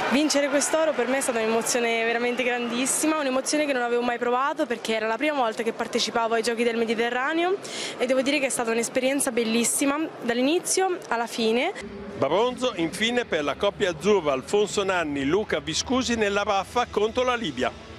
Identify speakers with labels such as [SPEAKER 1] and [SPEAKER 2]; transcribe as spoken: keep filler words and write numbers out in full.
[SPEAKER 1] Vincere quest'oro per me è stata un'emozione veramente grandissima, un'emozione che non avevo mai provato perché era la prima volta che partecipavo ai Giochi del Mediterraneo e devo dire che è stata un'esperienza bellissima dall'inizio alla fine.
[SPEAKER 2] Bronzo infine per la coppia azzurra Alfonso Nanni, Luca Viscusi nella raffa contro la Libia.